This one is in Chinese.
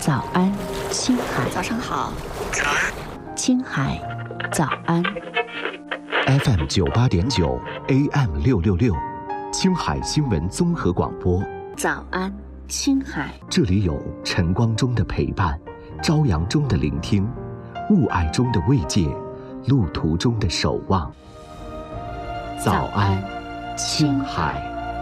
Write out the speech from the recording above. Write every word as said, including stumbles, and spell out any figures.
早安，青海。 早上好， 早安， 青海，早安。 F M 九八点九 A M 六六六，青海新闻综合广播。 早安，青海。 这里有晨光中的陪伴，朝阳中的聆听，雾霭中的慰藉，路途中的守望。早安，青海。